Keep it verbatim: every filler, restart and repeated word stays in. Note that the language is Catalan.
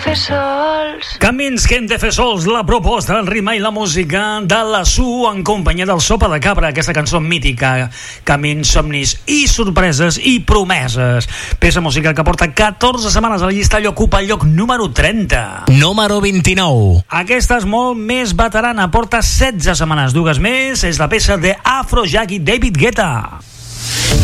fer sols. Camins que hem de fer sols, la proposta, el ritme i la música de la Su en companyia del Sopa de Cabra, aquesta cançó mítica. Camins, somnis i sorpreses i promeses. Peça musical que porta catorze setmanes a la llista i ocupa el lloc número trenta. Número vint-i-nou. Aquesta és molt més veterana, porta setze setmanes, dues més, és la peça de Afrojack i David Guetta.